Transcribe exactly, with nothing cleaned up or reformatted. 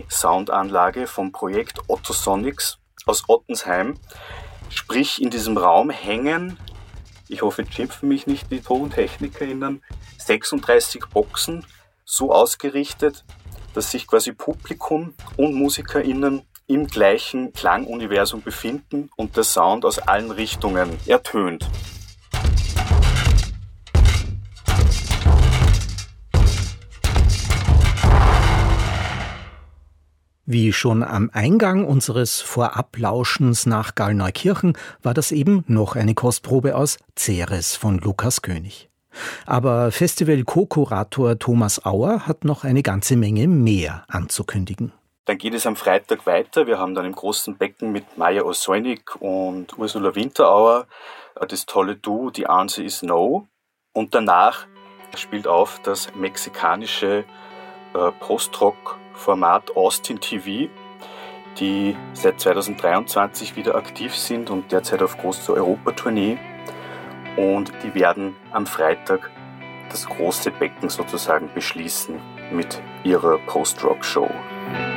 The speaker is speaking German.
Soundanlage vom Projekt Ottosonics aus Ottensheim. Sprich, in diesem Raum hängen, ich hoffe, jetzt schimpfen mich nicht die TontechnikerInnen, sechsunddreißig Boxen, so ausgerichtet, dass sich quasi Publikum und MusikerInnen im gleichen Klanguniversum befinden und der Sound aus allen Richtungen ertönt. Wie schon am Eingang unseres Vorablauschens nach Gallneukirchen war das eben noch eine Kostprobe aus Ceres von Lukas König. Aber Festival-Co-Kurator Thomas Auer hat noch eine ganze Menge mehr anzukündigen. Dann geht es am Freitag weiter. Wir haben dann im großen Becken mit Maja Osojnik und Ursula Winterauer das tolle Duo The Answer is No. Und danach spielt auf das mexikanische äh, Post-Rock-Format Austin T V, die seit zweitausenddreiundzwanzig wieder aktiv sind und derzeit auf großer Europatournee. Und die werden am Freitag das große Becken sozusagen beschließen mit ihrer Post-Rock-Show.